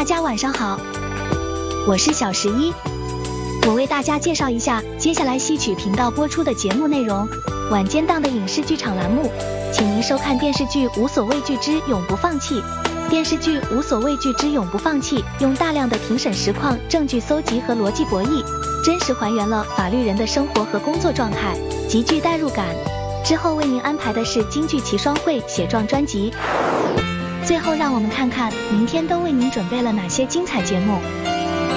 家晚上好，我是小11，我为大家介绍一下接下来戏曲频道播出的节目内容。晚间档的影视剧场栏目，请您收看电视剧《无所畏惧之永不放弃》。电视剧《无所畏惧之永不放弃》用大量的庭审实况、证据搜集和逻辑博弈，真实还原了法律人的生活和工作状态，极具代入感。之后为您安排的是京剧奇双汇写状专辑。最后让我们看看明天都为您准备了哪些精彩节目。